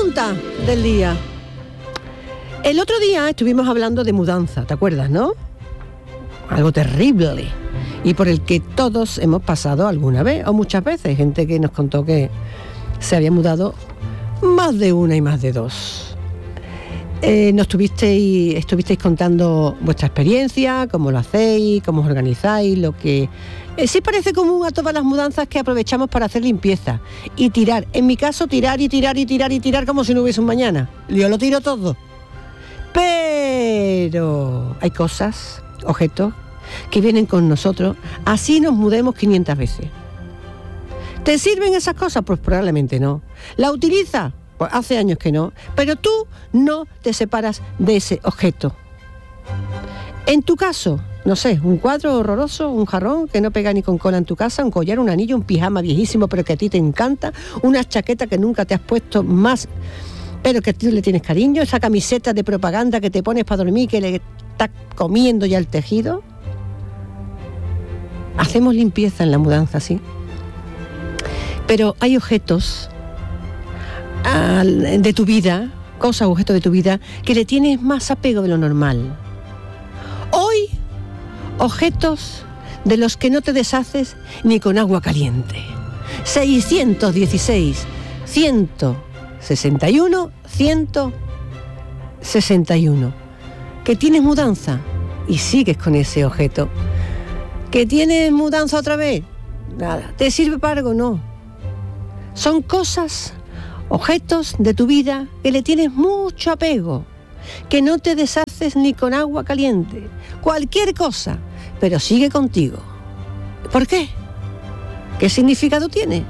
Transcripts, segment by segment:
pregunta del día. El otro día estuvimos hablando de mudanza, ¿te acuerdas, no? Algo terrible y por el que todos hemos pasado alguna vez o muchas veces. Gente que nos contó que se había mudado más de una y más de dos. Nos estuvisteis contando vuestra experiencia, cómo lo hacéis, cómo os organizáis, lo que sí parece común a todas las mudanzas, que aprovechamos para hacer limpieza y tirar. En mi caso, tirar como si no hubiese un mañana. Yo lo tiro todo. Pero hay cosas, objetos, que vienen con nosotros, así nos mudemos 500 veces. ¿Te sirven esas cosas? Pues probablemente no. ¿La utilizas? Pues hace años que no. Pero tú no te separas de ese objeto. En tu caso, no sé, un cuadro horroroso, un jarrón que no pega ni con cola en tu casa, un collar, un anillo, un pijama viejísimo pero que a ti te encanta, una chaqueta que nunca te has puesto más, pero que tú le tienes cariño, esa camiseta de propaganda que te pones para dormir, que le estás comiendo ya el tejido. Hacemos limpieza en la mudanza, sí. Pero hay objetos de tu vida, cosas, objetos de tu vida, que le tienes más apego de lo normal. Hoy, objetos de los que no te deshaces ni con agua caliente. 616 161 161. Que tienes mudanza y sigues con ese objeto. Que tienes mudanza otra vez, nada. ¿Te sirve para algo? No. Son cosas, objetos de tu vida que le tienes mucho apego, que no te deshaces ni con agua caliente. Cualquier cosa, pero sigue contigo. ¿Por qué? ¿Qué significado tiene?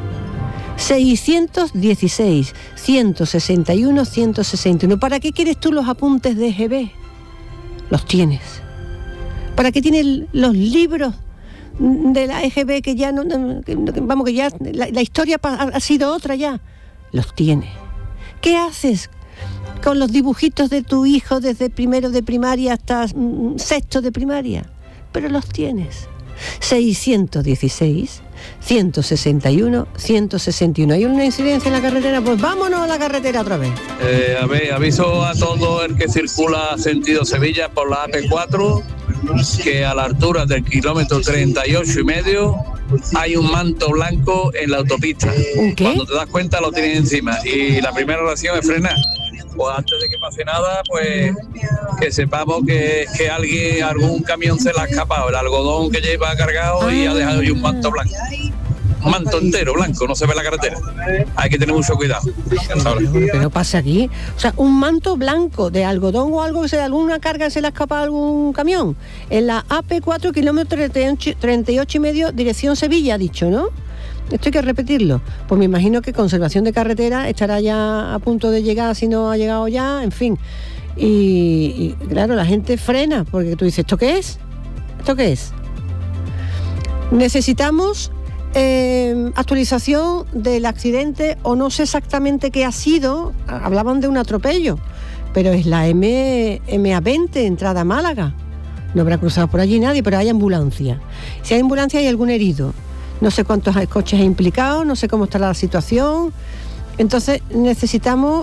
616 161 161. ¿Para qué quieres tú los apuntes de EGB? Los tienes. ¿Para qué tienes los libros de la EGB que ya no, vamos, que ya la historia ha sido otra ya? Los tienes. ¿Qué haces con los dibujitos de tu hijo desde primero de primaria hasta sexto de primaria? Pero los tienes. 616 161 161. ¿Hay una incidencia en la carretera? Pues vámonos a la carretera otra vez. A ver, aviso a todo el que circula sentido Sevilla por la AP4 que a la altura del kilómetro 38,5 hay un manto blanco en la autopista. ¿Un qué? Cuando te das cuenta lo tienes encima y la primera reacción es frenar. Pues antes de que pase nada, pues que sepamos que algún camión se le ha escapado el algodón que lleva cargado y ha dejado ahí un manto blanco. Un manto entero blanco, no se ve la carretera. Hay que tener mucho cuidado. Que no pase aquí. O sea, un manto blanco de algodón o algo, que sea alguna carga, se le ha escapado a algún camión. En la AP4, kilómetro 38,5, dirección Sevilla, ha dicho, ¿no? Esto hay que repetirlo. Pues me imagino que conservación de carretera estará ya a punto de llegar, si no ha llegado ya, en fin. Y claro, la gente frena, porque tú dices, ¿esto qué es? ¿Esto qué es? Necesitamos actualización del accidente, o no sé exactamente qué ha sido. Hablaban de un atropello, pero es la MA20, entrada a Málaga. No habrá cruzado por allí nadie, pero hay ambulancia. Si hay ambulancia hay algún herido. No sé cuántos coches hay implicados, no sé cómo estará la situación. Entonces necesitamos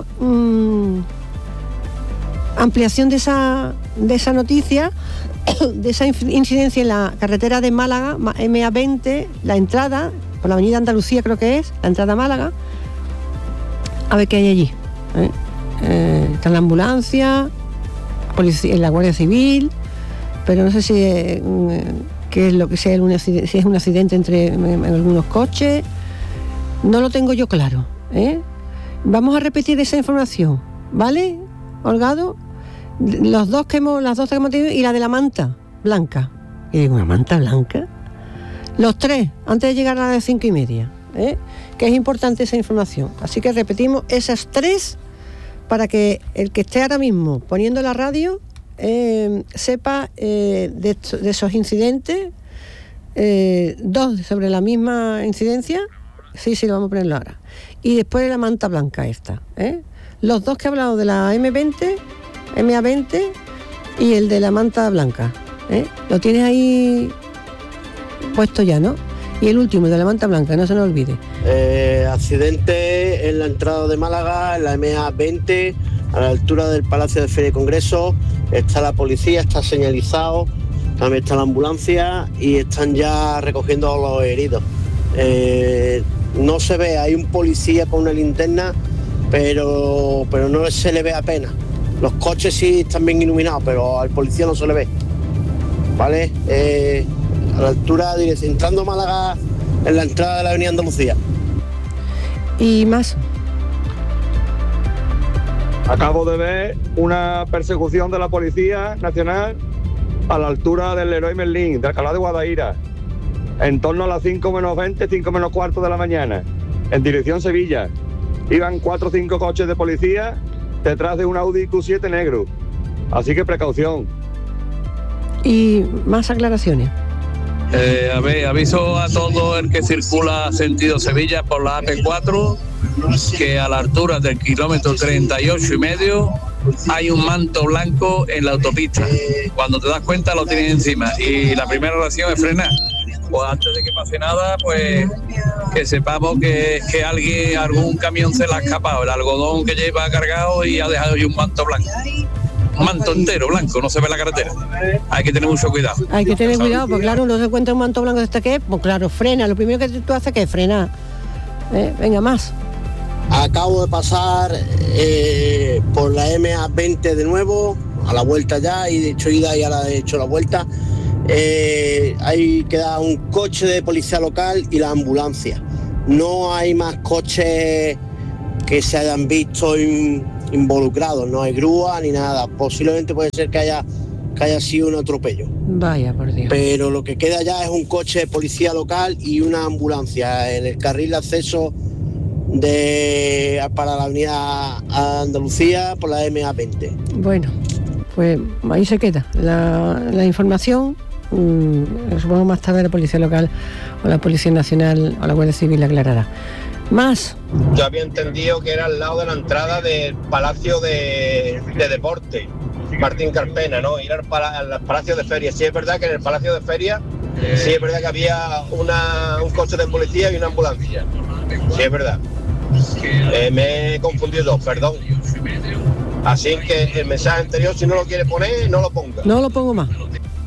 ampliación de esa noticia, de esa incidencia en la carretera de Málaga, MA20, la entrada, por la avenida Andalucía creo que es, la entrada a Málaga. A ver qué hay allí. Está la ambulancia, policía, la Guardia Civil, pero no sé si qué es lo que sea, si es un accidente entre algunos coches. No lo tengo yo claro. Vamos a repetir esa información, ¿vale, Holgado? Las dos que hemos tenido, y la de la manta blanca. ¿Y digo, una manta blanca? Los tres, antes de llegar a las 5:30, que es importante esa información. Así que repetimos esas tres para que el que esté ahora mismo poniendo la radio sepa de esos incidentes. Dos sobre la misma incidencia. Sí, lo vamos a ponerlo ahora. Y después la manta blanca esta. Los dos que he hablado de la MA20 y el de la manta blanca. Lo tienes ahí puesto ya, ¿no? Y el último de la manta blanca, no se nos olvide. Accidente en la entrada de Málaga, en la MA20, a la altura del Palacio de Feria y Congreso. Está la policía, está señalizado, también está la ambulancia y están ya recogiendo a los heridos. No se ve, hay un policía con una linterna, pero no se le ve apenas. Los coches sí están bien iluminados, pero al policía no se le ve. ¿Vale? A la altura, entrando a Málaga, en la entrada de la Avenida Andalucía. ¿Y más? Acabo de ver una persecución de la Policía Nacional a la altura del Leroy Merlín, de Alcalá de Guadaira, en torno a las 5 menos 20, 5 menos cuarto de la mañana, en dirección Sevilla. Iban 4 o 5 coches de policía detrás de un Audi Q7 negro. Así que precaución. ¿Y más aclaraciones? Aviso a todo el que circula sentido Sevilla por la AP4 que a la altura del kilómetro 38,5 hay un manto blanco en la autopista. Cuando te das cuenta lo tienes encima y la primera reacción es frenar. Pues antes de que pase nada, pues que sepamos que algún camión se le ha escapado el algodón que lleva cargado y ha dejado ahí un manto blanco. Un manto entero blanco, no se ve la carretera. Hay que tener mucho cuidado. Hay que tener cuidado, porque claro, no se encuentra un manto blanco de este que, pues claro, frena. Lo primero que tú haces que es frenar. Venga, más. Acabo de pasar por la MA20 de nuevo, a la vuelta ya, y de hecho ida y ahora he hecho la vuelta. Ahí queda un coche de policía local y la ambulancia. No hay más coches que se hayan visto involucrados, no hay grúa ni nada. Posiblemente puede ser que haya sido un atropello. Vaya, por Dios. Pero lo que queda ya es un coche de policía local y una ambulancia en el carril de acceso para la avenida Andalucía por la MA20. Bueno, pues ahí se queda la información. Supongo más tarde la Policía Local o la Policía Nacional o la Guardia Civil aclarará. Más. Yo había entendido que era al lado de la entrada del Palacio de Deporte, Martín Carpena, ¿no? Ir al Palacio de Feria. Sí es verdad que en el Palacio de Feria, sí es verdad que había un coche de policía y una ambulancia. Sí es verdad. Me he confundido, perdón. Así que el mensaje anterior, si no lo quiere poner, no lo ponga. No lo pongo más.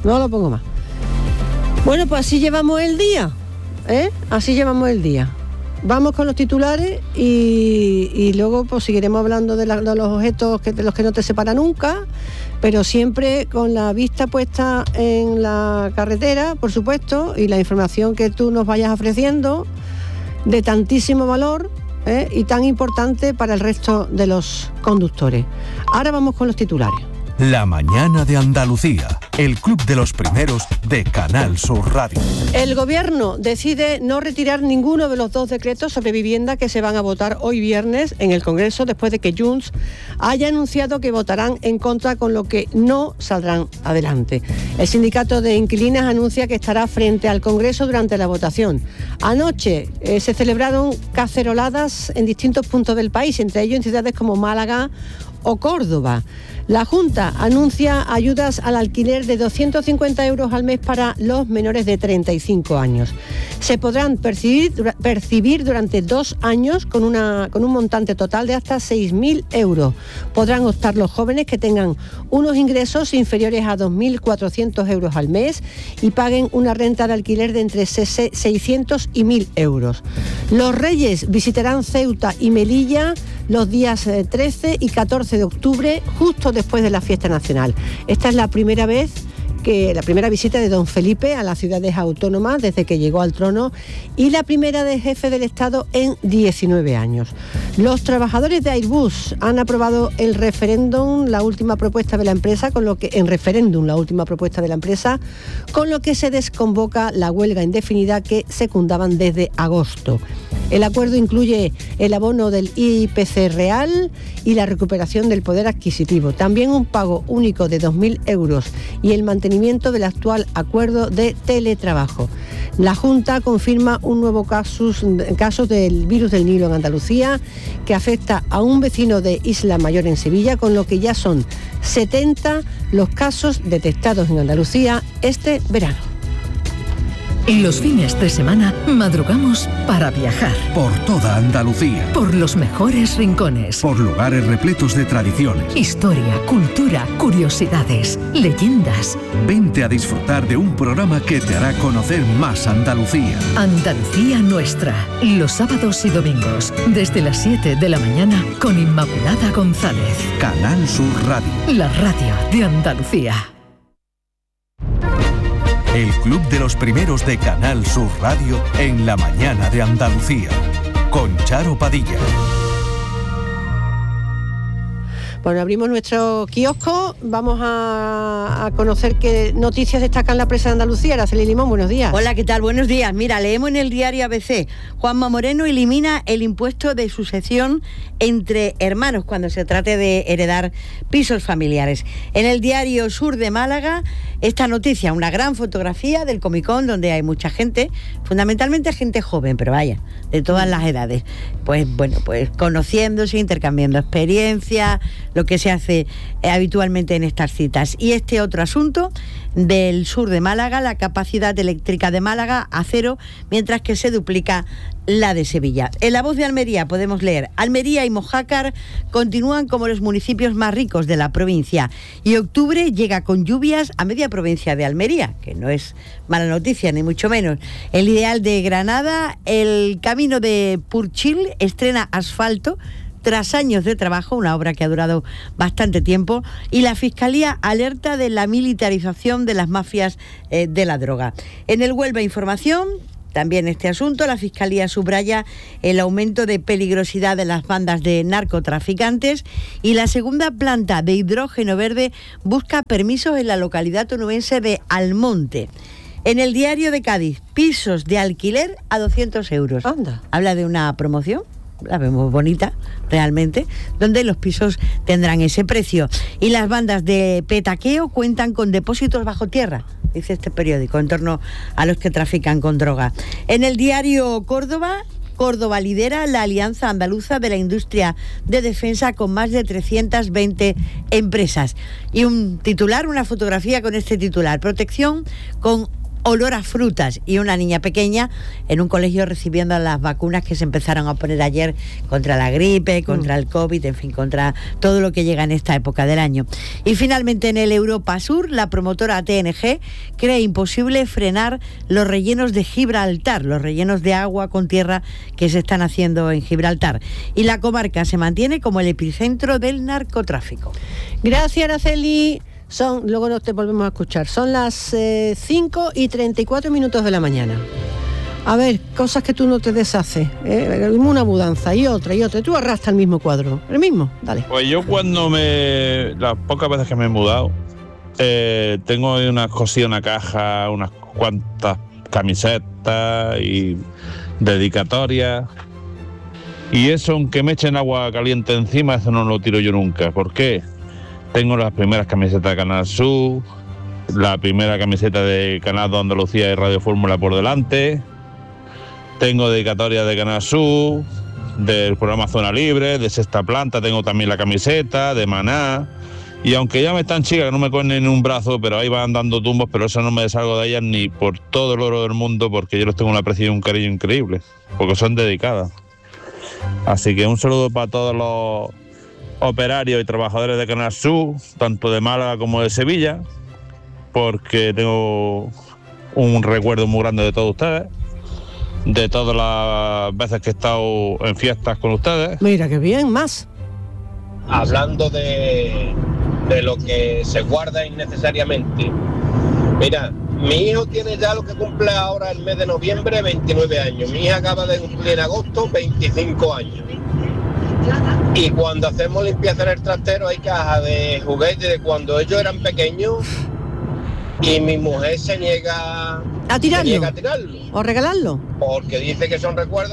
Bueno, pues así llevamos el día, Así llevamos el día. Vamos con los titulares y luego pues seguiremos hablando de los objetos de los que no te separan nunca, pero siempre con la vista puesta en la carretera, por supuesto, y la información que tú nos vayas ofreciendo de tantísimo valor y tan importante para el resto de los conductores. Ahora vamos con los titulares. La mañana de Andalucía, el club de los primeros de Canal Sur Radio. El Gobierno decide no retirar ninguno de los 2 decretos sobre vivienda que se van a votar hoy viernes en el Congreso, después de que Junts haya anunciado que votarán en contra, con lo que no saldrán adelante. El sindicato de inquilinas anuncia que estará frente al Congreso durante la votación. Anoche se celebraron caceroladas en distintos puntos del país, entre ellos en ciudades como Málaga o Córdoba. La Junta anuncia ayudas al alquiler de 250 euros al mes para los menores de 35 años. Se podrán percibir durante 2 años con un montante total de hasta 6.000 euros. Podrán optar los jóvenes que tengan unos ingresos inferiores a 2.400 euros al mes y paguen una renta de alquiler de entre 600 y 1.000 euros. Los Reyes visitarán Ceuta y Melilla los días 13 y 14 de octubre, justo después de la fiesta nacional. Esta es la primera visita de don Felipe a las ciudades autónomas desde que llegó al trono y la primera de jefe del Estado en 19 años. Los trabajadores de Airbus han aprobado la última propuesta de la empresa, con lo que se desconvoca la huelga indefinida que secundaban desde agosto. El acuerdo incluye el abono del IPC real y la recuperación del poder adquisitivo. También un pago único de 2.000 euros y el mantenimiento del actual acuerdo de teletrabajo. La Junta confirma un nuevo caso del virus del Nilo en Andalucía, que afecta a un vecino de Isla Mayor en Sevilla, con lo que ya son 70 los casos detectados en Andalucía este verano. Los fines de semana madrugamos para viajar. Por toda Andalucía. Por los mejores rincones. Por lugares repletos de tradiciones. Historia, cultura, curiosidades, leyendas. Vente a disfrutar de un programa que te hará conocer más Andalucía. Andalucía Nuestra. Los sábados y domingos, desde las 7 de la mañana, con Inmaculada González. Canal Sur Radio. La radio de Andalucía. El Club de los Primeros de Canal Sur Radio en la mañana de Andalucía. Con Charo Padilla. Bueno, abrimos nuestro kiosco, vamos a conocer qué noticias destacan la prensa de Andalucía. Araceli Limón, buenos días. Hola, ¿qué tal? Buenos días. Mira, leemos en el diario ABC, Juanma Moreno elimina el impuesto de sucesión entre hermanos cuando se trate de heredar pisos familiares. En el diario Sur de Málaga, esta noticia, una gran fotografía del Comicón donde hay mucha gente, fundamentalmente gente joven, pero vaya, de todas las edades. Pues bueno, pues conociéndose, intercambiando experiencias, lo que se hace habitualmente en estas citas. Y este otro asunto del sur de Málaga, la capacidad eléctrica de Málaga a cero, mientras que se duplica la de Sevilla. En La Voz de Almería podemos leer: Almería y Mojácar continúan como los municipios más ricos de la provincia, y octubre llega con lluvias a media provincia de Almería, que no es mala noticia ni mucho menos. El Ideal de Granada, el camino de Purchil estrena asfalto tras años de trabajo, una obra que ha durado bastante tiempo, y la Fiscalía alerta de la militarización de las mafias de la droga. En el Huelva Información, también este asunto, la Fiscalía subraya el aumento de peligrosidad de las bandas de narcotraficantes, y la segunda planta de hidrógeno verde busca permisos en la localidad onubense de Almonte. En el Diario de Cádiz, pisos de alquiler a 200 euros. Anda. Habla de una promoción, la vemos bonita, realmente, donde los pisos tendrán ese precio. Y las bandas de petaqueo cuentan con depósitos bajo tierra, dice este periódico, en torno a los que trafican con droga. En el diario Córdoba lidera la Alianza Andaluza de la Industria de Defensa con más de 320 empresas. Y un titular, una fotografía con este titular: protección con olor a frutas, y una niña pequeña en un colegio recibiendo las vacunas que se empezaron a poner ayer contra la gripe, contra el COVID, en fin, contra todo lo que llega en esta época del año. Y finalmente en el Europa Sur, la promotora TNG cree imposible frenar los rellenos de Gibraltar, los rellenos de agua con tierra que se están haciendo en Gibraltar. Y la comarca se mantiene como el epicentro del narcotráfico. Gracias, Araceli. Luego nos te volvemos a escuchar. Son las 5:34 de la mañana. A ver, cosas que tú no te deshaces. Una mudanza y otra. Tú arrastras el mismo cuadro. El mismo, dale. Pues yo las pocas veces que me he mudado, tengo unas cosidas, una caja, unas cuantas camisetas y dedicatorias. Y eso, aunque me echen agua caliente encima, eso no lo tiro yo nunca. ¿Por qué? Tengo las primeras camisetas de Canal Sur, la primera camiseta de Canal de Andalucía y Radio Fórmula por delante. Tengo dedicatorias de Canal Sur, del programa Zona Libre, de Sexta Planta, tengo también la camiseta, de Maná. Y aunque ya me están chicas, que no me cogen en un brazo, pero ahí van dando tumbos, pero eso no me deshago de ellas ni por todo el oro del mundo, porque yo les tengo un aprecio y un cariño increíble, porque son dedicadas. Así que un saludo para todos los operarios y trabajadores de Canal Sur, tanto de Málaga como de Sevilla, porque tengo un recuerdo muy grande de todos ustedes, de todas las veces que he estado en fiestas con ustedes. Mira, qué bien, más. Hablando de lo que se guarda innecesariamente. Mira, mi hijo tiene ya lo que cumple ahora el mes de noviembre, 29 años. Mi hija acaba de cumplir en agosto 25 años. Y cuando hacemos limpieza en el trastero hay cajas de juguetes de cuando ellos eran pequeños, y mi mujer se niega a tirarlo o regalarlo, porque dice que son recuerdos,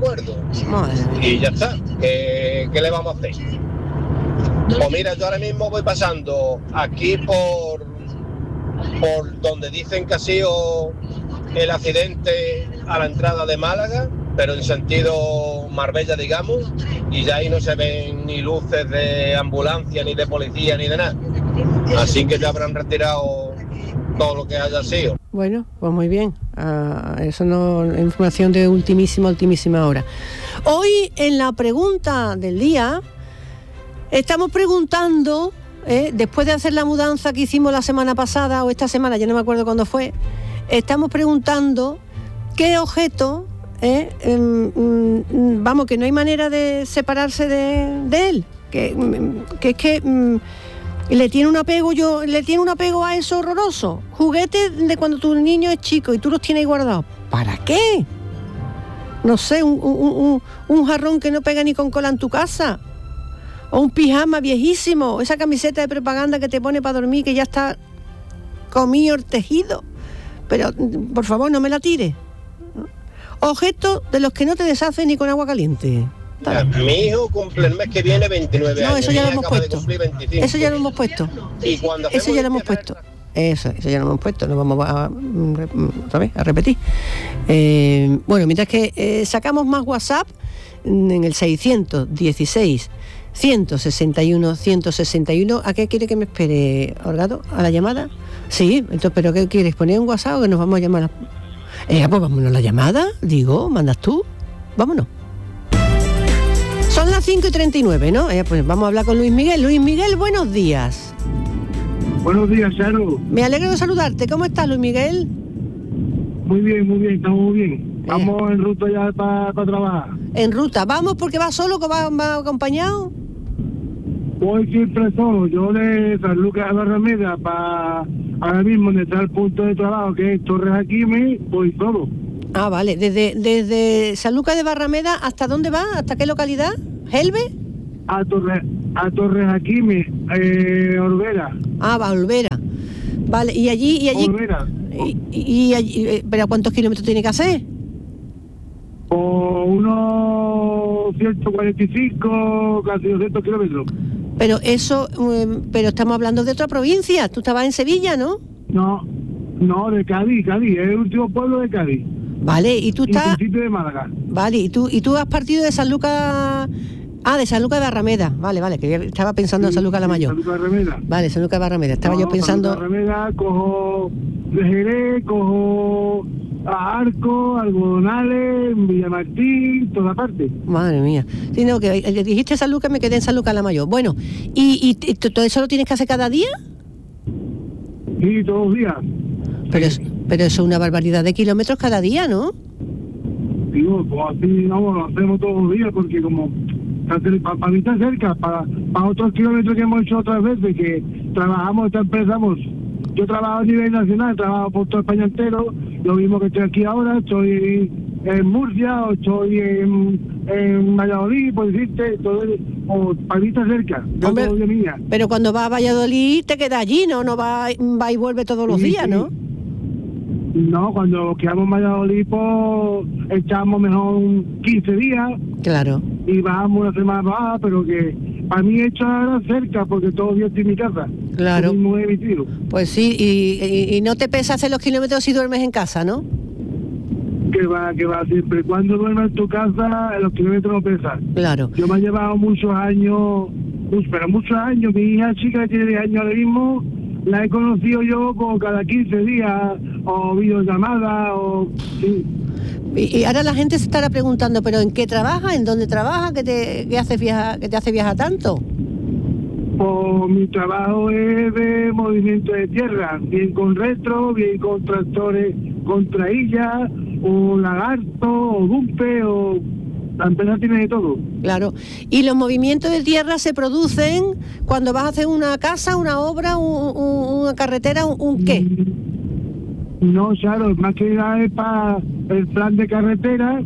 y ya está. ¿Qué le vamos a hacer? Pues mira, yo ahora mismo voy pasando aquí por donde dicen que ha sido el accidente a la entrada de Málaga, pero en sentido Marbella, digamos, y ya ahí no se ven ni luces de ambulancia, ni de policía, ni de nada. Así que ya habrán retirado todo lo que haya sido. Bueno, pues muy bien. Eso no es información de ultimísima hora. Hoy en la pregunta del día estamos preguntando, después de hacer la mudanza que hicimos la semana pasada o esta semana, ya no me acuerdo cuándo fue, estamos preguntando qué objeto, vamos, que no hay manera de separarse de él, que es que le tiene un apego a eso horroroso. Juguetes de cuando tu niño es chico y tú los tienes guardados. ¿Para qué? No sé, un jarrón que no pega ni con cola en tu casa. O un pijama viejísimo. Esa camiseta de propaganda que te pone para dormir que ya está comido el tejido. Pero, por favor, no me la tires. Objetos de los que no te deshaces ni con agua caliente. Mi hijo cumple el mes que viene 29 años. No, eso ya lo hemos acaba de puesto. cumplir 25. Eso ya lo hemos puesto. Y cuando Eso ya lo hemos puesto. Eso ya lo hemos puesto. No vamos a repetir. Bueno, mientras que sacamos más WhatsApp en el 616 161 161. ¿A qué quiere que me espere, Orgado? ¿A la llamada? Sí, entonces, ¿pero qué quieres? ¿Poner un WhatsApp o que nos vamos a llamar? Pues vámonos a la llamada, digo, mandas tú. Vámonos. Son las 5:39, ¿no? Pues vamos a hablar con Luis Miguel. Luis Miguel, buenos días. Buenos días, Charo. Me alegro de saludarte. ¿Cómo estás, Luis Miguel? Muy bien, estamos muy bien. Vamos en ruta ya para trabajar. En ruta. ¿Vamos porque vas solo o vas acompañado? Voy siempre solo. Yo de San Lucas de Barrameda para ahora mismo donde está el punto de trabajo, que es Torres Aquime, voy solo. Ah, vale. Desde San Lucas de Barrameda, ¿hasta dónde va? ¿Hasta qué localidad? ¿Helve? A Torres Aquime, Olvera. Ah, va, Olvera. Vale, y allí... Olvera. Y allí, ¿pero cuántos kilómetros tiene que hacer? Por unos 145, casi 200 kilómetros. Pero eso, pero estamos hablando de otra provincia. Tú estabas en Sevilla, ¿no? No, de Cádiz, es el último pueblo de Cádiz. Vale, y tú estás... Y de Málaga. Vale, y tú has partido de San Lucas... Ah, de San Lucas de Barrameda. Vale, que estaba pensando en San Lucas la Mayor. San Lucas de Barrameda. Vale, San Lucas de Barrameda. Estaba yo pensando... San Lucas de Barrameda, cojo de Jerez, cojo a Arco, Algodonales, Villamartín, toda parte. Madre mía. Sí, no, que dijiste San Lucas, me quedé en San Lucas la Mayor. Bueno, ¿y todo eso lo tienes que hacer cada día? Sí, todos los días. Pero eso es una barbaridad de kilómetros cada día, ¿no? Digo, pues así no, lo hacemos todos los días porque como para mí está cerca, para otros kilómetros que hemos hecho otras veces, que trabajamos, yo trabajo a nivel nacional, trabajo por toda España entero, lo mismo que estoy aquí ahora, estoy en Murcia o estoy en Valladolid, por decirte, o para mí está cerca, hombre, pero cuando vas a Valladolid te quedas allí, ¿no? Va y vuelve todos los días, ¿no? No, cuando quedamos en Valladolid, pues echamos mejor 15 días. Claro. Y bajamos una semana más, pero que para mí he hecho ahora cerca, porque todos los días estoy en mi casa. Claro. Muy emitido. Pues sí, y no te pesa hacer los kilómetros si duermes en casa, ¿no? Que va, siempre. Cuando duermes en tu casa, los kilómetros no pesan. Claro. Yo me he llevado muchos años, mi hija chica que tiene 10 años ahora mismo, la he conocido yo como cada 15 días, o videollamada, o... Sí. Y ahora la gente se estará preguntando, ¿pero en qué trabaja? ¿En dónde trabaja? ¿Qué te hace viajar tanto? Pues mi trabajo es de movimiento de tierra, bien con retro, bien con tractores con traillas, o lagarto, o dumpe, o... La empresa tiene de todo. Claro. ¿Y los movimientos de tierra se producen cuando vas a hacer una casa, una obra, una carretera, un qué? No, claro, más que nada es para el plan de carretera,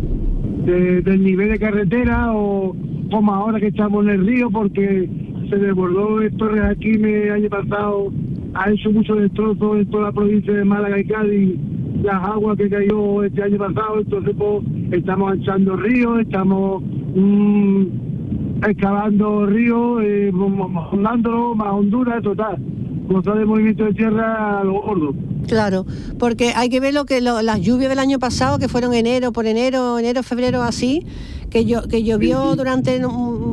del nivel de carretera, o como ahora que estamos en el río, porque se desbordó Torres Aquime el año pasado, ha hecho mucho destrozo en toda la provincia de Málaga y Cádiz, las aguas que cayó este año pasado, entonces pues estamos echando ríos, estamos excavando ríos, hondándolo, más Honduras, total, cosas de movimiento de tierra a lo gordo. Claro, porque hay que ver las lluvias del año pasado, que fueron enero, febrero, así, que llovió durante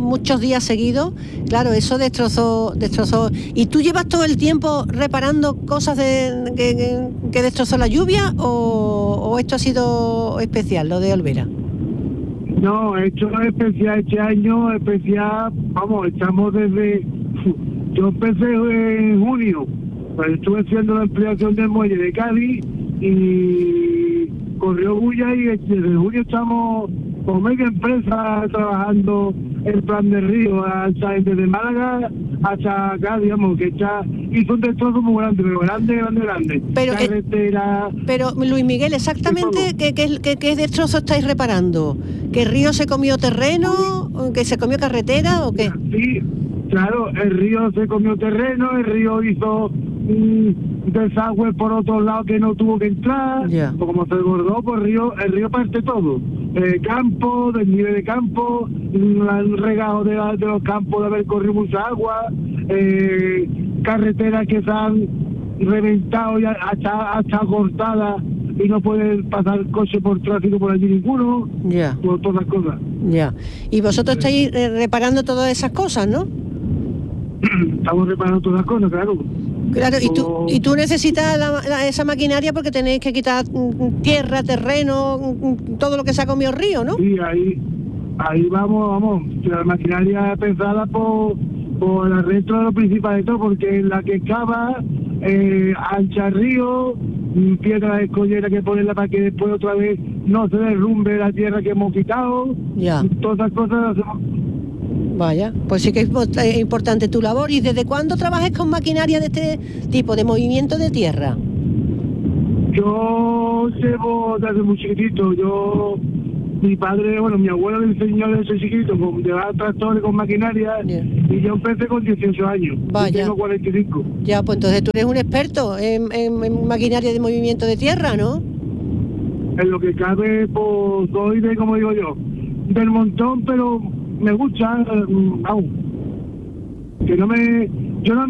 muchos días seguidos, claro, eso destrozó. ¿Y tú llevas todo el tiempo reparando cosas que destrozó la lluvia o esto ha sido especial, lo de Olvera? No, esto es especial, este año especial, vamos, estamos desde... Yo empecé en junio, pues estuve haciendo la ampliación del muelle de Cádiz y corrió bulla y desde junio estamos con media empresa trabajando el plan de río, hasta desde Málaga hasta acá, digamos, que hizo un destrozo muy grande, pero grande. Pero, carretera... pero Luis Miguel, exactamente ¿qué destrozo estáis reparando? ¿Que el río se comió terreno? ¿Que se comió carretera o qué? Sí, claro, el río se comió terreno, el río hizo desagüe por otro lado que no tuvo que entrar, como se desbordó, pues el río parte todo, campo, desnivel de campo, el regado de los campos de haber corrido mucha agua, carreteras que se han reventado y hasta cortadas y no puede pasar coche por tráfico por allí ninguno, por todas las cosas. Y vosotros estáis reparando todas esas cosas, ¿no? Estamos reparando todas las cosas, claro. Claro, y tú necesitas esa maquinaria porque tenéis que quitar tierra, terreno, todo lo que se ha comido el río, ¿no? Sí, ahí vamos, la maquinaria pensada por el arreglo de lo principal de todo, porque la que excava, ancha el río, piedra de escollera que ponerla para que después otra vez no se derrumbe la tierra que hemos quitado, todas esas cosas. Vaya, pues sí que es importante tu labor. ¿Y desde cuándo trabajas con maquinaria de este tipo, de movimiento de tierra? Yo llevo desde muy chiquitito. Mi padre, mi abuelo me enseñó desde chiquito con llevar tractores con maquinaria y yo empecé con 18 años. Vaya. Tengo 45. Ya, pues entonces tú eres un experto en maquinaria de movimiento de tierra, ¿no? En lo que cabe, pues soy como digo yo, del montón, pero me gusta, que yo no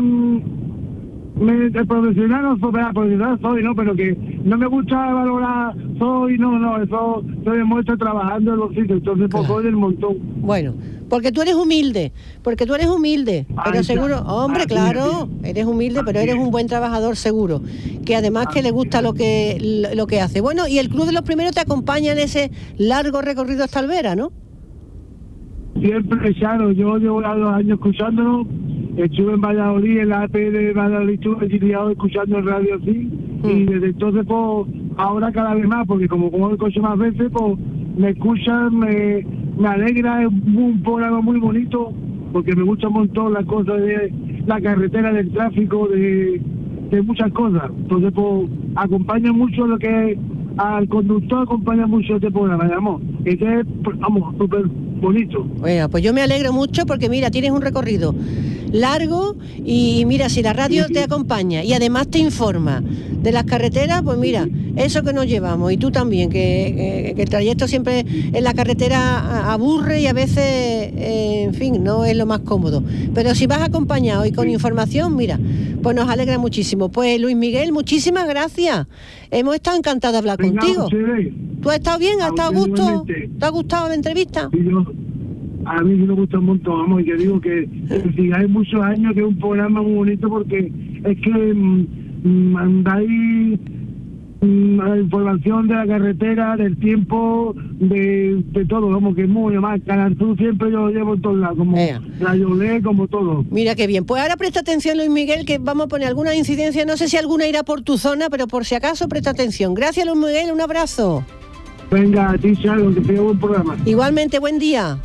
me de profesional no soy, ¿no? Pero que no me gusta valorar, eso se demuestra trabajando en los sitios, entonces pues soy del montón. Bueno, porque tú eres humilde, pero seguro, hombre, claro, eres humilde, pero eres un buen trabajador seguro, que además que le gusta lo que hace. Bueno, y el Club de los Primeros te acompaña en ese largo recorrido hasta Olvera, ¿no? Siempre, claro, yo llevo 2 años escuchándolo, estuve en Valladolid, en la AP de Valladolid, estuve exiliado escuchando el radio así, y desde entonces, pues, ahora cada vez más, porque como el coche más veces, pues, me escuchan, me alegra, es un programa muy bonito, porque me gusta un montón las cosas de la carretera, del tráfico, de muchas cosas, entonces, pues, acompaña mucho lo que al conductor, acompaña mucho este programa, digamos, este es, súper bonito. Bueno, pues yo me alegro mucho porque mira, tienes un recorrido largo y mira, si la radio te acompaña y además te informa de las carreteras, pues mira, eso que nos llevamos, y tú también, que el trayecto siempre en la carretera aburre y a veces, en fin, no es lo más cómodo. Pero si vas acompañado y con información, mira, pues nos alegra muchísimo. Pues Luis Miguel, muchísimas gracias. Hemos estado encantados de hablar contigo. ¿Tú has estado bien? ¿Has estado a gusto? ¿Te ha gustado la entrevista? Sí, a mí sí me gusta un montón, vamos, y que digo que sigáis muchos años, que es un programa muy bonito, porque es que mandáis la información de la carretera, del tiempo, de todo, vamos, que es muy más. Canal Sur siempre yo lo llevo en todos lados, como Radio Lé, como todo. Mira qué bien. Pues ahora presta atención, Luis Miguel, que vamos a poner alguna incidencia, no sé si alguna irá por tu zona, pero por si acaso presta atención. Gracias, Luis Miguel, un abrazo. Venga, a ti, Charo, que sea buen programa. Igualmente, buen día.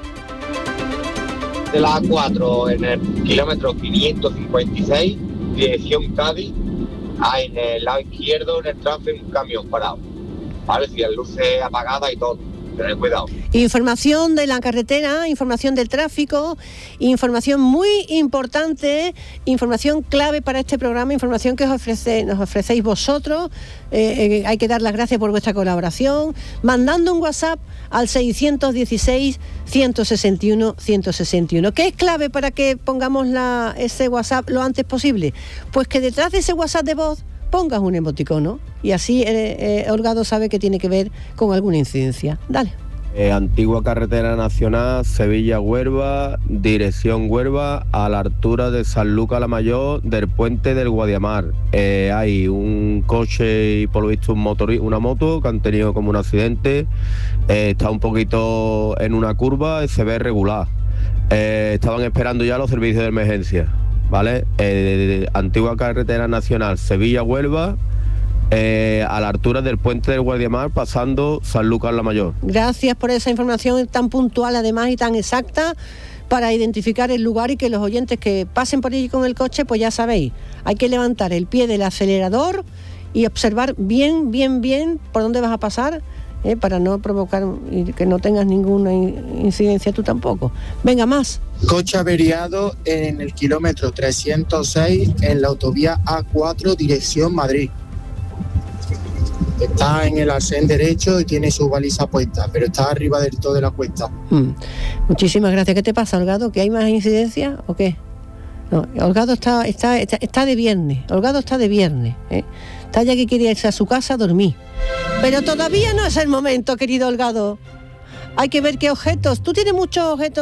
De la A4 en el kilómetro 556, dirección Cádiz, en el lado izquierdo en el tráfico un camión parado, ¿vale? Si las luces apagadas y todo, tened cuidado. Información de la carretera, información del tráfico, información muy importante, información clave para este programa, información que nos ofrecéis vosotros. Hay que dar las gracias por vuestra colaboración, mandando un WhatsApp al 616-161-161. ¿Qué es clave para que pongamos ese WhatsApp lo antes posible? Pues que detrás de ese WhatsApp de voz pongas un emoticono y así Holgado sabe que tiene que ver con alguna incidencia. Dale. Antigua carretera nacional Sevilla-Huelva, dirección Huelva, a la altura de San Lucas la Mayor, del puente del Guadiamar. Hay un coche y por lo visto una moto que han tenido como un accidente. Está un poquito en una curva y se ve regular. Estaban esperando ya los servicios de emergencia, ¿vale? Antigua carretera nacional Sevilla-Huelva, a la altura del puente del Guadiamar, pasando San Lucas la Mayor. Gracias por esa información tan puntual, además, y tan exacta, para identificar el lugar, y que los oyentes que pasen por allí con el coche, pues ya sabéis, hay que levantar el pie del acelerador y observar bien por dónde vas a pasar, para no provocar y que no tengas ninguna incidencia tú tampoco. Venga, más. Coche averiado en el kilómetro 306 en la autovía A4, dirección Madrid. Está en el arcén derecho y tiene su baliza puesta, pero está arriba del todo de la cuesta. Muchísimas gracias. ¿Qué te pasa, Holgado? ¿Que hay más incidencia o qué? No, Holgado está de viernes. Holgado está de viernes. Está ya que quiere irse a su casa a dormir. Pero todavía no es el momento, querido Holgado. Hay que ver qué objetos. Tú tienes muchos objetos.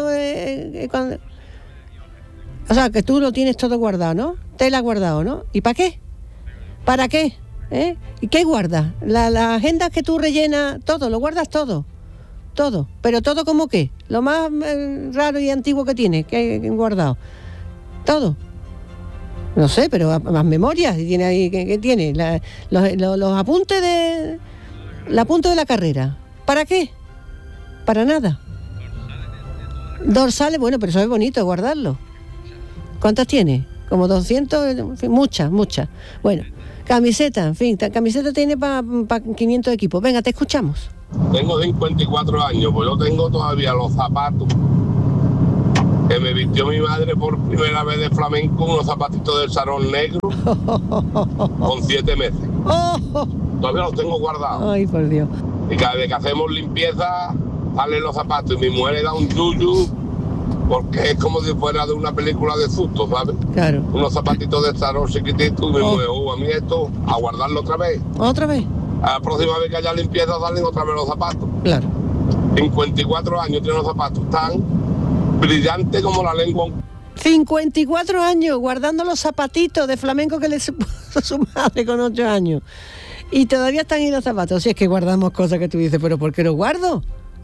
O sea, que tú lo tienes todo guardado, ¿no? Te lo has guardado, ¿no? ¿Y para qué? ¿Para qué? ¿Y qué guardas? La agenda que tú rellenas, todo, lo guardas todo, pero todo como qué, lo más raro y antiguo que tienes, que hay guardado, todo, no sé, pero más memorias, y tiene ahí, ¿qué tiene? Los apuntes de la carrera, ¿para qué? Para nada. Dorsales, bueno, pero eso es bonito guardarlo. ¿Cuántas tiene? Como 200, en fin, muchas. Bueno, camiseta, en fin, camiseta tiene para 500 equipos. Venga, te escuchamos. Tengo 54 años, pues yo tengo todavía los zapatos que me vistió mi madre por primera vez de flamenco, unos zapatitos del Sarón negro, con 7 meses. Todavía los tengo guardados. Ay, por Dios. Y cada vez que hacemos limpieza, salen los zapatos y mi mujer da un yuyu, porque es como si fuera de una película de susto, ¿sabes? Claro. Unos zapatitos de Sarón chiquititos y mi mujer, a mí esto, a guardarlo otra vez. ¿Otra vez? A la próxima vez que haya limpieza salen otra vez los zapatos. Claro. 54 años tiene los zapatos tan brillantes como la lengua. 54 años guardando los zapatitos de flamenco que le puso su madre con 8 años. Y todavía están ahí los zapatos. Si es que guardamos cosas que tú dices, pero ¿por qué los guardo?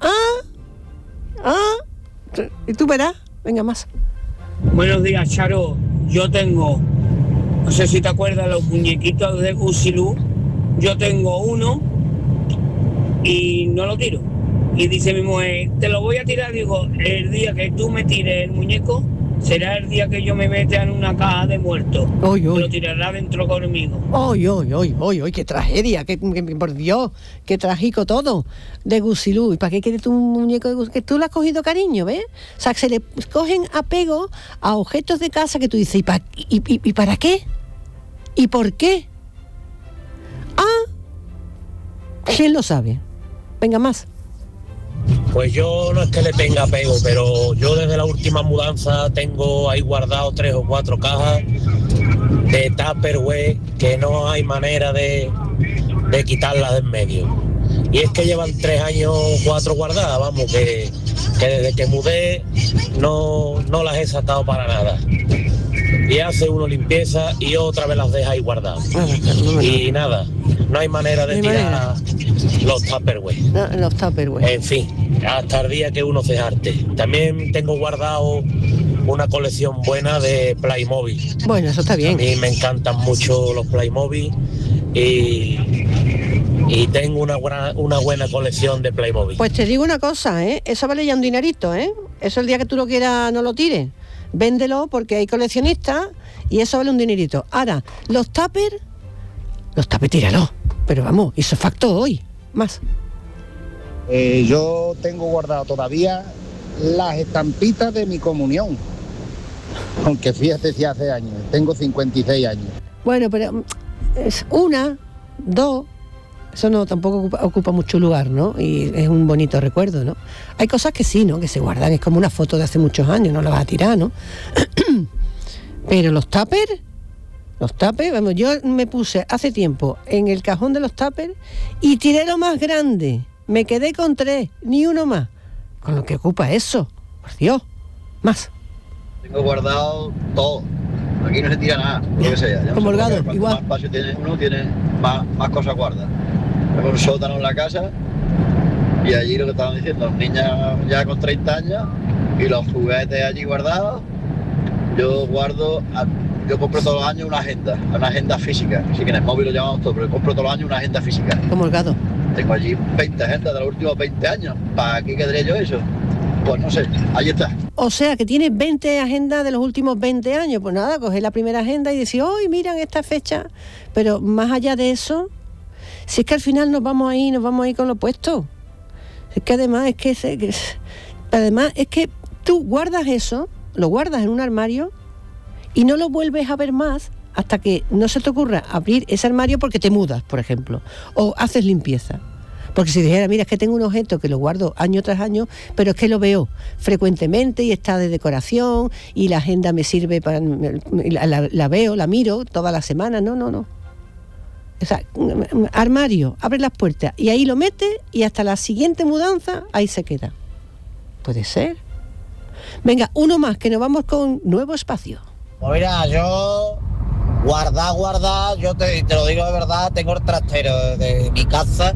Y tú verás. Venga, más. Buenos días, Charo. Yo tengo, no sé si te acuerdas, los muñequitos de Gusilú. Yo tengo uno y no lo tiro. Y dice mi mujer, te lo voy a tirar. Digo, el día que tú me tires el muñeco será el día que yo me meta en una caja de muertos. Lo tirará dentro conmigo. ¡Ay, qué tragedia! Por Dios, qué trágico todo de Gusilú. ¿Y para qué quieres tú un muñeco de Gusilú? Que tú le has cogido cariño, ¿ves? O sea, que se le cogen apego a objetos de casa que tú dices, ¿y para qué? ¿Y por qué? ¿Quién lo sabe? Venga, más. Pues yo no es que le tenga apego, pero yo desde la última mudanza tengo ahí guardado 3 o 4 cajas de Tupperware que no hay manera de quitarlas de en medio. Y es que llevan 3 años, 4 guardadas, vamos, que desde que mudé no las he sacado para nada. Y hace uno limpieza y otra vez las deja ahí guardadas. Y nada, no hay manera de tirar los Tupperware. Los Tupperware. En fin, hasta el día que uno se harte. También tengo guardado una colección buena de Playmobil. Bueno, eso está bien. A mí me encantan mucho los Playmobil y tengo una buena colección de Playmobil. Pues te digo una cosa, eso vale ya un dinerito, Eso el día que tú lo quieras no lo tires. Véndelo porque hay coleccionistas y eso vale un dinerito. Ahora, los Tupper tíralo. Pero vamos, hizo facto hoy. Más. Yo tengo guardado todavía las estampitas de mi comunión. Aunque fíjate si hace años. Tengo 56 años. Bueno, pero es 1, 2... Eso no tampoco ocupa mucho lugar, ¿no? Y es un bonito recuerdo, ¿no? Hay cosas que sí, ¿no? Que se guardan, es como una foto de hace muchos años, no la vas a tirar, ¿no? Pero los Tupper, vamos, yo me puse hace tiempo en el cajón de los Tupper y tiré lo más grande. me quedé con 3, ni uno más. Con lo que ocupa eso, por Dios, más. Tengo guardado todo. Aquí no se tira nada, lo que sea. Como el gado, igual. Más espacio tiene uno, tiene más cosas guardadas. Tengo un sótano en la casa y allí lo que estaban diciendo, los niños ya con 30 años y los juguetes allí guardados. Yo compro todos los años una agenda física. Así que en el móvil lo llamamos todo, pero compro todos los años una agenda física. Como el gato. Tengo allí 20 agendas de los últimos 20 años. ¿Para qué quedaría yo eso? Pues no sé, ahí está. O sea, que tienes 20 agendas de los últimos 20 años. Pues nada, coger la primera agenda y decir, ¡ay, miran esta fecha! Pero más allá de eso, si es que al final nos vamos ahí con lo opuesto. Es que además es que tú guardas eso, lo guardas en un armario y no lo vuelves a ver más hasta que no se te ocurra abrir ese armario porque te mudas, por ejemplo, o haces limpieza. Porque si dijera, mira, es que tengo un objeto que lo guardo año tras año, pero es que lo veo frecuentemente y está de decoración y la agenda me sirve para... La veo, la miro toda la semana. No. O sea, armario, abre las puertas y ahí lo metes y hasta la siguiente mudanza ahí se queda. Puede ser. Venga, uno más, que nos vamos con nuevo espacio. Pues mira, yo... Guardar, yo te lo digo de verdad, tengo el trastero de mi casa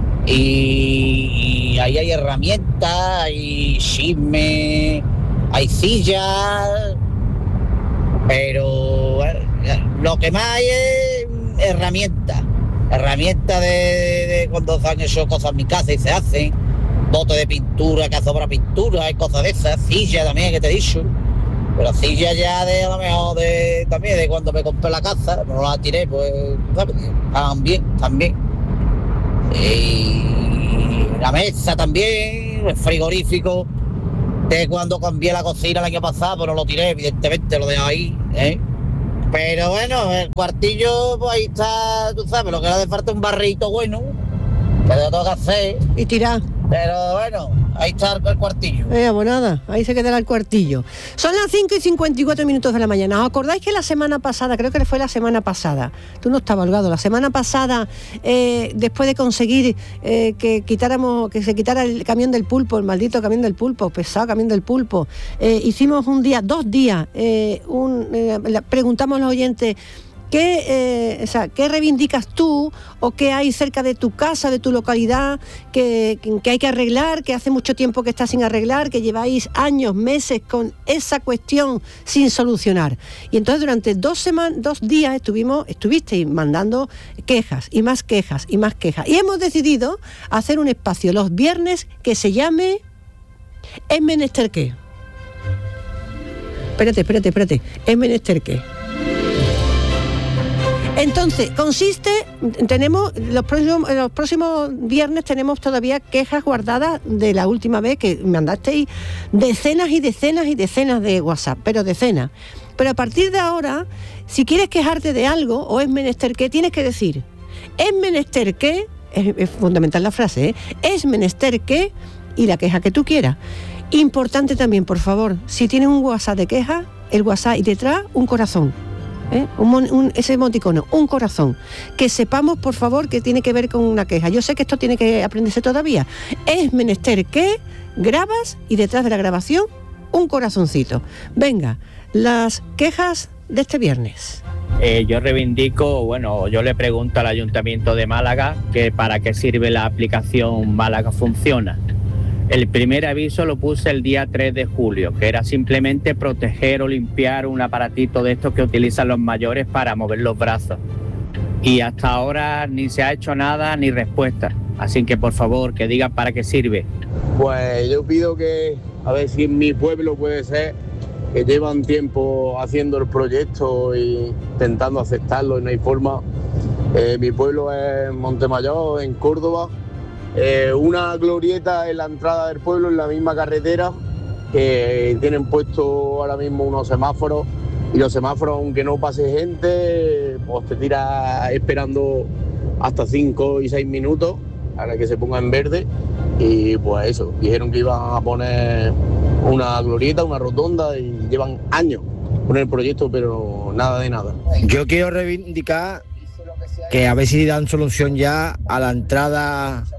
y ahí hay herramientas, hay chisme, hay sillas, pero lo que más hay es herramientas de cuando se han hecho cosas en mi casa y se hacen, botes de pintura, que sobra pintura, hay cosas de esas, sillas también que te he dicho. Pero sillas ya de a lo mejor también de cuando me compré la casa, no la tiré, pues también. Y la mesa también, el frigorífico, de cuando cambié la cocina el año pasado, pues no lo tiré, evidentemente lo dejé ahí, Pero bueno, el cuartillo, pues ahí está, tú sabes, lo que le hace falta un barrito bueno, que lo tengo que hacer. Y tirar. Pero bueno, ahí está el cuartillo. Pues nada, ahí se quedará el cuartillo. Son las 5:54 de la mañana. ¿Os acordáis que la semana pasada, creo que fue la semana pasada, tú no estabas, Holgado, la semana pasada, después de conseguir que se quitara el camión del pulpo, el maldito camión del pulpo, pesado camión del pulpo, hicimos 2 días, preguntamos a los oyentes, ¿qué reivindicas tú o qué hay cerca de tu casa, de tu localidad, que hay que arreglar, que hace mucho tiempo que está sin arreglar, que lleváis años, meses con esa cuestión sin solucionar? Y entonces durante 2 días estuvisteis mandando quejas y más quejas y más quejas. Y hemos decidido hacer un espacio los viernes que se llame ¿Es menester qué? Espérate. ¿Es menester qué? Entonces, tenemos los próximos viernes tenemos todavía quejas guardadas de la última vez que mandasteis decenas y decenas y decenas de WhatsApp, pero decenas. Pero a partir de ahora, si quieres quejarte de algo o es menester qué, tienes que decir, es menester qué, es fundamental la frase, es menester qué y la queja que tú quieras. Importante también, por favor, si tienes un WhatsApp de queja, el WhatsApp y detrás un corazón. Ese emoticono, un corazón, que sepamos por favor que tiene que ver con una queja. Yo sé que esto tiene que aprenderse todavía. Es menester que grabas y detrás de la grabación un corazoncito. Venga, las quejas de este viernes. Yo reivindico, yo le pregunto al Ayuntamiento de Málaga que para qué sirve la aplicación Málaga Funciona. El primer aviso lo puse el día 3 de julio, que era simplemente proteger o limpiar un aparatito de estos que utilizan los mayores para mover los brazos. Y hasta ahora ni se ha hecho nada ni respuesta. Así que por favor, que digan para qué sirve. Pues yo pido que, a ver si en mi pueblo puede ser, que llevan tiempo haciendo el proyecto e intentando aceptarlo y no hay forma. Mi pueblo es Montemayor, en Córdoba. Una glorieta en la entrada del pueblo, en la misma carretera, que tienen puesto ahora mismo unos semáforos, y los semáforos, aunque no pase gente, pues te tira esperando hasta 5 y 6 minutos para que se ponga en verde. Y pues eso, dijeron que iban a poner una glorieta, una rotonda, y llevan años con el proyecto, pero nada de nada. Yo quiero reivindicar que a ver si dan solución ya a la entrada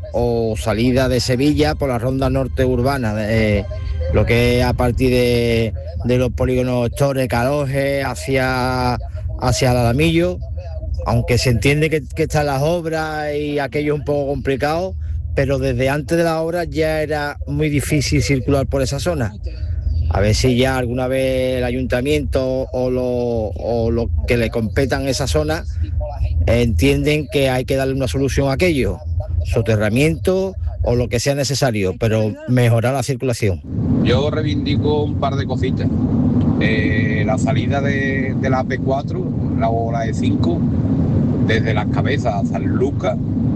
o salida de Sevilla por la ronda norte urbana, lo que es a partir de los polígonos Torre, Caloje, hacia el Alamillo, aunque se entiende que están las obras y aquello es un poco complicado, pero desde antes de las obras ya era muy difícil circular por esa zona. A ver si ya alguna vez el ayuntamiento o lo que le competan esa zona entienden que hay que darle una solución a aquello, soterramiento o lo que sea necesario, pero mejorar la circulación. Yo reivindico un par de cositas. La salida de la AP4, o la E5, desde Las Cabezas a San Lucas,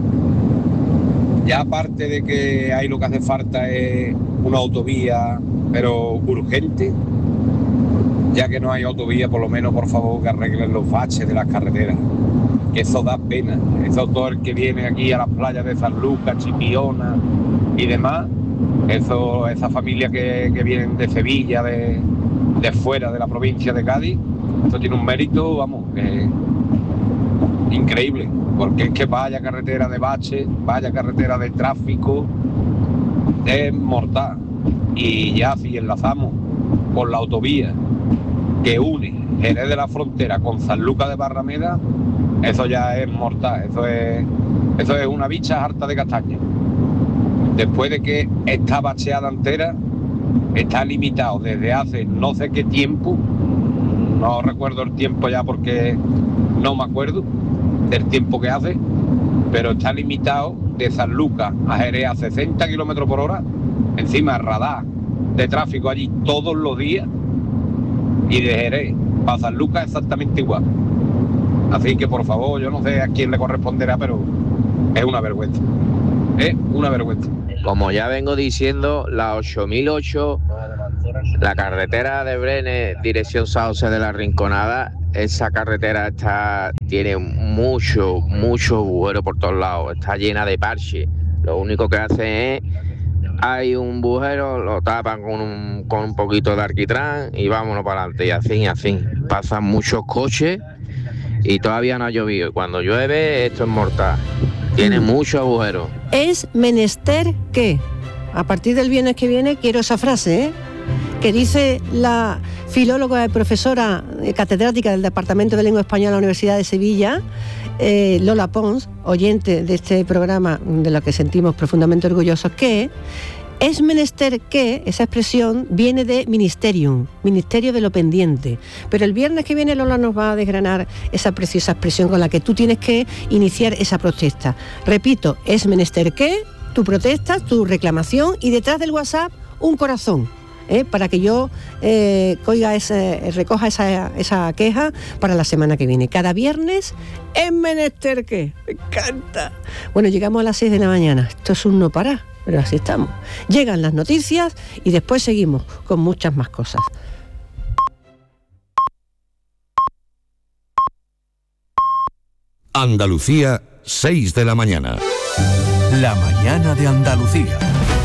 ya aparte de que ahí lo que hace falta es una autovía, pero urgente, ya que no hay autovía, por lo menos por favor que arreglen los baches de las carreteras, que eso da pena. Eso todo el que viene aquí a las playas de San Lucas, Chipiona y demás, esa familia que vienen de Sevilla, de fuera de la provincia de Cádiz, eso tiene un mérito, vamos, increíble, porque es que vaya carretera de bache, vaya carretera de tráfico, es mortal. Y ya si enlazamos con la autovía que une Jerez de la Frontera con San Lucas de Barrameda, eso ya es mortal, eso es una bicha harta de castaña. Después de que está bacheada entera, está limitado desde hace no sé qué tiempo, no recuerdo el tiempo ya porque no me acuerdo del tiempo que hace, pero está limitado de San Lucas a Jerez a 60 kilómetros por hora, encima radar de tráfico allí todos los días, y de Jerez para San Lucas exactamente igual. Así que por favor, yo no sé a quién le corresponderá, pero es una vergüenza. Es una vergüenza. Como ya vengo diciendo, la 8008, la carretera de Brenes, dirección Sauce de la Rinconada, esa carretera tiene mucho agujero por todos lados, está llena de parches. Lo único que hacen es, hay un agujero, lo tapan con un poquito de alquitrán y vámonos para adelante, y así. Pasan muchos coches y todavía no ha llovido. Y cuando llueve, esto es mortal. Tiene mucho agujero. Es menester que, a partir del viernes que viene, quiero esa frase, que dice la filóloga y profesora catedrática del Departamento de Lengua Española de la Universidad de Sevilla, Lola Pons, oyente de este programa de lo que sentimos profundamente orgullosos, que es menester que, esa expresión viene de ministerium, ministerio de lo pendiente. Pero el viernes que viene Lola nos va a desgranar esa preciosa expresión con la que tú tienes que iniciar esa protesta. Repito, es menester que, tu protesta, tu reclamación, y detrás del WhatsApp un corazón. Para que yo recoja esa queja para la semana que viene. Cada viernes es menester que. Me encanta. Bueno, llegamos a las 6 de la mañana. Esto es un no parar, pero así estamos. Llegan las noticias y después seguimos con muchas más cosas. Andalucía, 6 de la mañana. La mañana de Andalucía.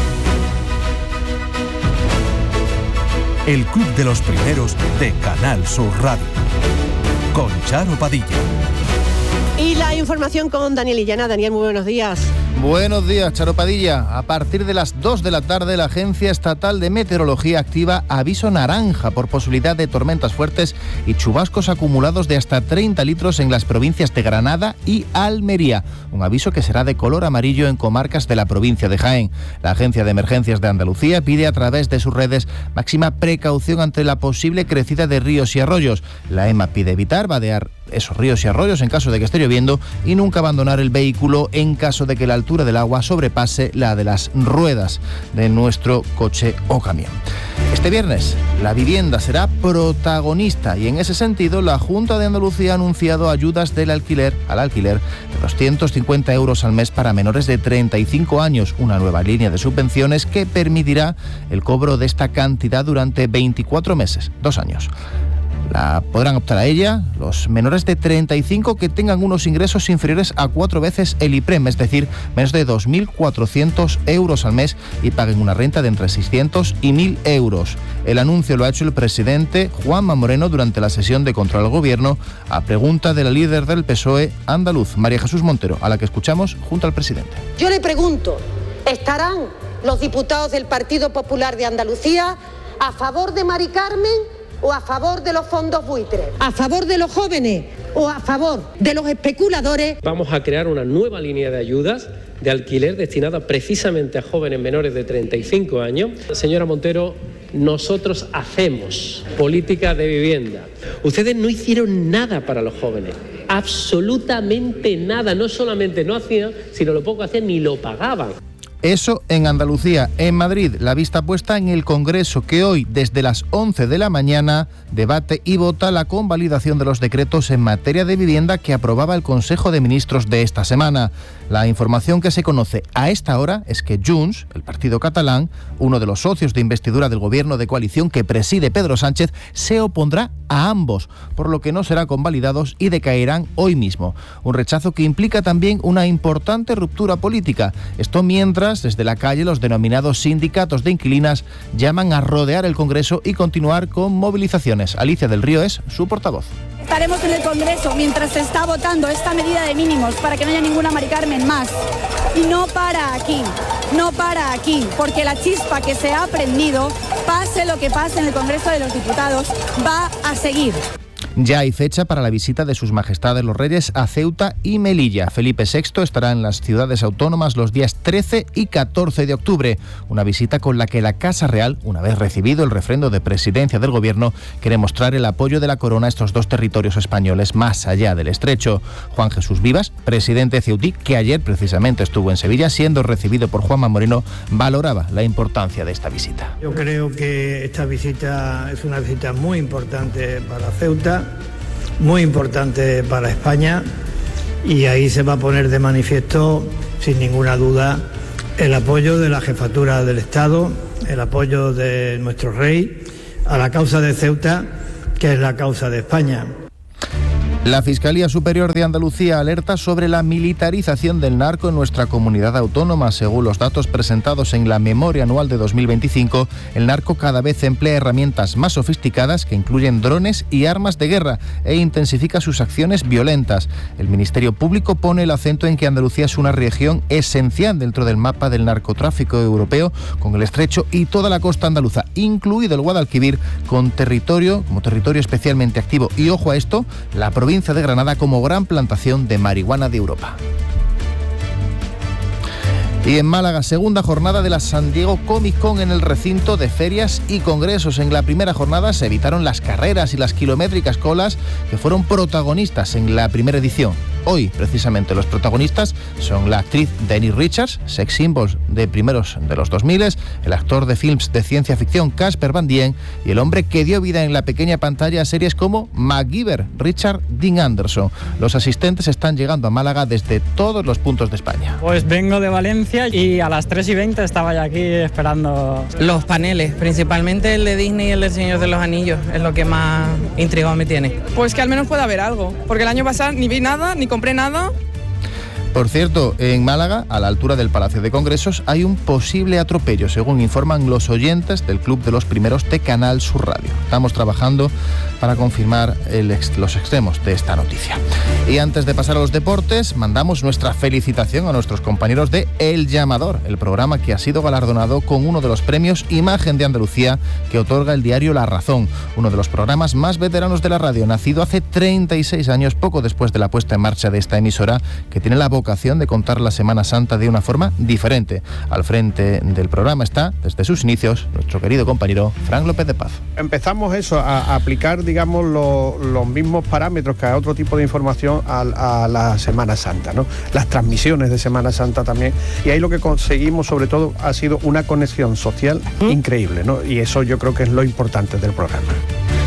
El Club de los Primeros de Canal Sur Radio. Con Charo Padilla. Y la información con Daniel Illana. Daniel, muy buenos días. Buenos días, Charo Padilla. A partir de las 2 de la tarde, la Agencia Estatal de Meteorología activa aviso naranja por posibilidad de tormentas fuertes y chubascos acumulados de hasta 30 litros en las provincias de Granada y Almería. Un aviso que será de color amarillo en comarcas de la provincia de Jaén. La Agencia de Emergencias de Andalucía pide a través de sus redes máxima precaución ante la posible crecida de ríos y arroyos. La EMA pide evitar vadear esos ríos y arroyos en caso de que esté lloviendo y nunca abandonar el vehículo en caso de que la altura del agua sobrepase la de las ruedas de nuestro coche o camión. Este viernes la vivienda será protagonista y en ese sentido la Junta de Andalucía ha anunciado ayudas al alquiler de 250 euros al mes para menores de 35 años, una nueva línea de subvenciones que permitirá el cobro de esta cantidad durante 24 meses, 2 años. Podrán optar a ella los menores de 35 que tengan unos ingresos inferiores a 4 veces el IPREM, es decir, menos de 2.400 euros al mes y paguen una renta de entre 600 y 1.000 euros. El anuncio lo ha hecho el presidente Juanma Moreno durante la sesión de control al Gobierno a pregunta de la líder del PSOE andaluz, María Jesús Montero, a la que escuchamos junto al presidente. Yo le pregunto, ¿estarán los diputados del Partido Popular de Andalucía a favor de Mari Carmen o a favor de los fondos buitres? ¿A favor de los jóvenes o a favor de los especuladores? Vamos a crear una nueva línea de ayudas de alquiler destinada precisamente a jóvenes menores de 35 años. Señora Montero, nosotros hacemos política de vivienda. Ustedes no hicieron nada para los jóvenes, absolutamente nada. No solamente no hacían, sino lo poco hacían ni lo pagaban. Eso en Andalucía. En Madrid, la vista puesta en el Congreso, que hoy, desde las 11 de la mañana, debate y vota la convalidación de los decretos en materia de vivienda que aprobaba el Consejo de Ministros de esta semana. La información que se conoce a esta hora es que Junts, el partido catalán, uno de los socios de investidura del gobierno de coalición que preside Pedro Sánchez, se opondrá a ambos, por lo que no serán convalidados y decaerán hoy mismo. Un rechazo que implica también una importante ruptura política. Esto mientras, desde la calle, los denominados sindicatos de inquilinas llaman a rodear el Congreso y continuar con movilizaciones. Alicia del Río es su portavoz. Estaremos en el Congreso mientras se está votando esta medida de mínimos para que no haya ninguna Mari Carmen más. Y no para aquí, porque la chispa que se ha prendido, pase lo que pase en el Congreso de los Diputados, va a seguir. Ya hay fecha para la visita de sus majestades los reyes a Ceuta y Melilla. Felipe VI estará en las ciudades autónomas los días 13 y 14 de octubre. Una visita con la que la Casa Real, una vez recibido el refrendo de presidencia del Gobierno, quiere mostrar el apoyo de la corona a estos dos territorios españoles más allá del estrecho. Juan Jesús Vivas, presidente ceutí, que ayer precisamente estuvo en Sevilla, siendo recibido por Juanma Moreno, valoraba la importancia de esta visita. Yo creo que esta visita es una visita muy importante para Ceuta, muy importante para España, y ahí se va a poner de manifiesto sin ninguna duda el apoyo de la jefatura del Estado, el apoyo de nuestro rey a la causa de Ceuta, que es la causa de España. La Fiscalía Superior de Andalucía alerta sobre la militarización del narco en nuestra comunidad autónoma. Según los datos presentados en la memoria anual de 2025, el narco cada vez emplea herramientas más sofisticadas que incluyen drones y armas de guerra e intensifica sus acciones violentas. El Ministerio Público pone el acento en que Andalucía es una región esencial dentro del mapa del narcotráfico europeo, con el estrecho y toda la costa andaluza, incluido el Guadalquivir, como territorio especialmente activo. Y ojo a esto, la provincia de Granada como gran plantación de marihuana de Europa. Y en Málaga, segunda jornada de la San Diego Comic Con en el recinto de ferias y congresos. En la primera jornada se evitaron las carreras y las kilométricas colas que fueron protagonistas en la primera edición. Hoy, precisamente, los protagonistas son la actriz Denise Richards, sex symbol de primeros de los 2000, el actor de films de ciencia ficción Casper Van Dien y el hombre que dio vida en la pequeña pantalla a series como MacGyver, Richard Dean Anderson. Los asistentes están llegando a Málaga desde todos los puntos de España. Pues vengo de Valencia y a las 3:20 estaba ya aquí esperando. Los paneles, principalmente el de Disney y el del Señor de los Anillos, es lo que más intrigado me tiene. Pues que al menos pueda haber algo, porque el año pasado ni vi nada, ni compré nada. Por cierto, en Málaga, a la altura del Palacio de Congresos, hay un posible atropello, según informan los oyentes del Club de los Primeros de Canal Sur Radio. Estamos trabajando para confirmar los extremos de esta noticia. Y antes de pasar a los deportes, mandamos nuestra felicitación a nuestros compañeros de El Llamador, el programa que ha sido galardonado con uno de los premios Imagen de Andalucía que otorga el diario La Razón, uno de los programas más veteranos de la radio, nacido hace 36 años, poco después de la puesta en marcha de esta emisora, que tiene la vocación de contar la Semana Santa de una forma diferente. Al frente del programa está, desde sus inicios, nuestro querido compañero Fran López de Paz. Empezamos a aplicar, digamos, los mismos parámetros que a otro tipo de información a la Semana Santa, ¿no? Las transmisiones de Semana Santa también. Y ahí lo que conseguimos, sobre todo, ha sido una conexión social increíble, ¿no? Y eso yo creo que es lo importante del programa.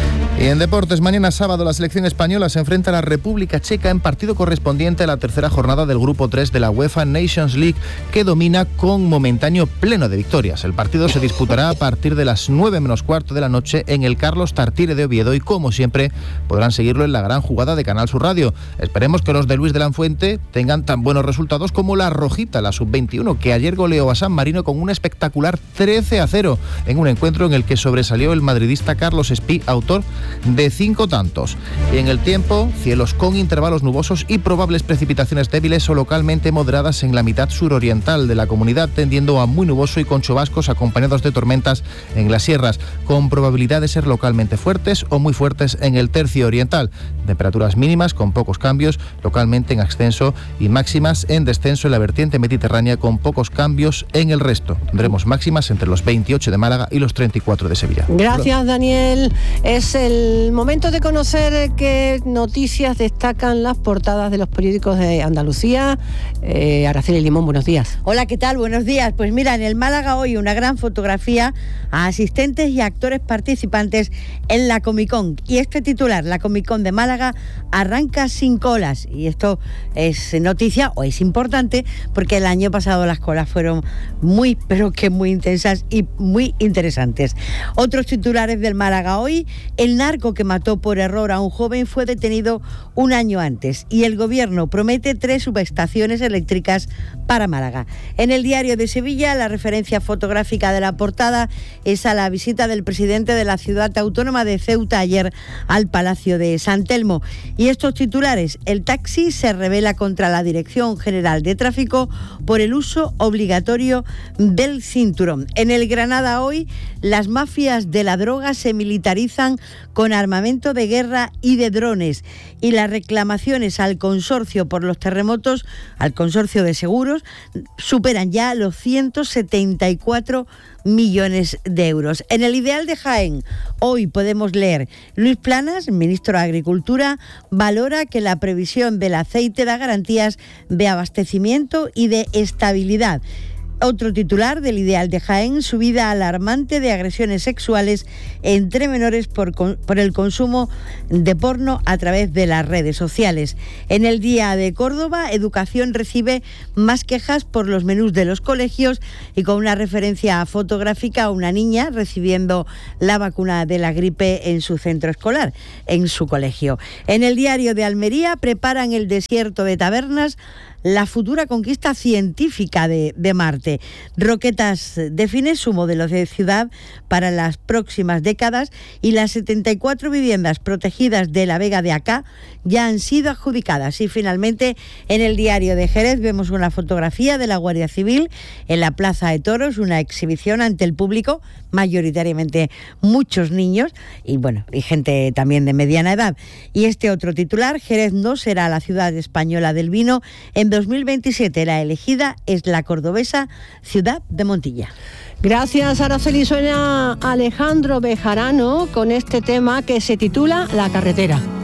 Y en deportes, mañana sábado la selección española se enfrenta a la República Checa en partido correspondiente a la tercera jornada del Grupo 3 de la UEFA Nations League, que domina con momentáneo pleno de victorias. El partido se disputará a partir de las 9 menos cuarto de la noche en el Carlos Tartiere de Oviedo y, como siempre, podrán seguirlo en la gran jugada de Canal Sur Radio. Esperemos que los de Luis de la Fuente tengan tan buenos resultados como la Rojita, la sub-21, que ayer goleó a San Marino con un espectacular 13-0 en un encuentro en el que sobresalió el madridista Carlos Espí, autor de 5 tantos. Y en el tiempo, cielos con intervalos nubosos y probables precipitaciones débiles o localmente moderadas en la mitad suroriental de la comunidad, tendiendo a muy nuboso y con chubascos acompañados de tormentas en las sierras, con probabilidad de ser localmente fuertes o muy fuertes en el tercio oriental. Temperaturas mínimas con pocos cambios, localmente en ascenso, y máximas en descenso en la vertiente mediterránea con pocos cambios en el resto. Tendremos máximas entre los 28 de Málaga y los 34 de Sevilla. Gracias, Daniel. Es el momento de conocer qué noticias destacan las portadas de los periódicos de Andalucía. Araceli Limón, buenos días. Hola, ¿qué tal? Buenos días. Pues mira, en el Málaga hoy una gran fotografía a asistentes y actores participantes en la Comic Con. Y este titular, la Comic Con de Málaga arranca sin colas. Y esto es noticia, o es importante, porque el año pasado las colas fueron muy, pero que muy intensas y muy interesantes. Otros titulares del Málaga hoy: el narco que mató por error a un joven fue detenido un año antes y el gobierno promete 3 subestaciones eléctricas para Málaga. En el Diario de Sevilla, la referencia fotográfica de la portada es a la visita del presidente de la ciudad autónoma de Ceuta ayer al Palacio de San Telmo. Y estos titulares: el taxi se rebela contra la Dirección General de Tráfico por el uso obligatorio del cinturón. En el Granada hoy, las mafias de la droga se militarizan con armamento de guerra y de drones, y las reclamaciones al consorcio por los terremotos, al consorcio de seguros, superan ya los 174 millones de euros. En el Ideal de Jaén, hoy podemos leer: Luis Planas, ministro de Agricultura, valora que la previsión del aceite da garantías de abastecimiento y de estabilidad. Otro titular del Ideal de Jaén: subida alarmante de agresiones sexuales entre menores por el consumo de porno a través de las redes sociales. En el Día de Córdoba, Educación recibe más quejas por los menús de los colegios, y con una referencia fotográfica a una niña recibiendo la vacuna de la gripe en su centro escolar, en su colegio. En el Diario de Almería, preparan el desierto de Tabernas, la futura conquista científica de Marte. Roquetas define su modelo de ciudad para las próximas décadas, y las 74 viviendas protegidas de la Vega de Acá ya han sido adjudicadas. Y finalmente, en el Diario de Jerez vemos una fotografía de la Guardia Civil en la Plaza de Toros, una exhibición ante el público, mayoritariamente muchos niños y gente también de mediana edad. Y este otro titular: Jerez no será la ciudad española del vino. En 2027 la elegida es la cordobesa ciudad de Montilla. Gracias, Araceli. Suena Alejandro Bejarano con este tema que se titula La carretera.